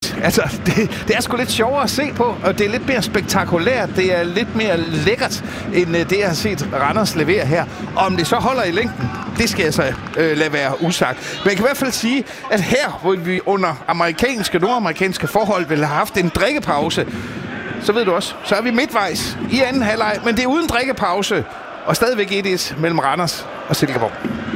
enig. Altså, det er sgu lidt sjovere at se på, og det er lidt mere spektakulært. Det er lidt mere lækkert, end det, jeg har set Randers levere her. Og om det så holder i længden, det skal jeg så lade være usagt. Men jeg kan i hvert fald sige, at her, hvor vi under nordamerikanske forhold ville have haft en drikkepause, så ved du også, så er vi midtvejs i anden halvleg, men det er uden drikkepause, og stadigvæk 1-1 mellem Randers og Silkeborg.